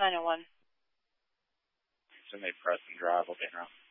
901. Somebody press and drive. I'll be around.